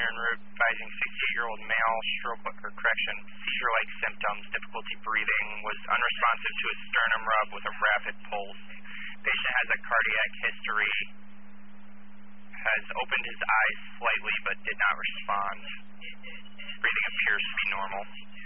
center en route, advising 68-year-old male, seizure-like symptoms, difficulty breathing, was unresponsive to a sternum rub with a rapid pulse. Patient has a cardiac history, has opened his eyes slightly but did not respond. Breathing appears to be normal.